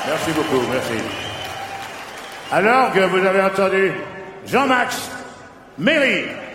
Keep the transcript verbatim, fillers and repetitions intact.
Merci beaucoup, merci. Alors que vous avez entendu Jean-Max Méry.